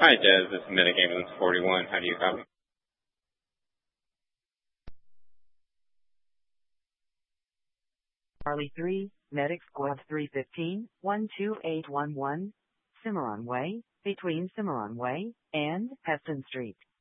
Hi, Des. This is Medic Ambulance 41. How do you copy? Charlie 3, Medic Squad 315, 12811, Cimarron Way, between Cimarron Way and Heston Street.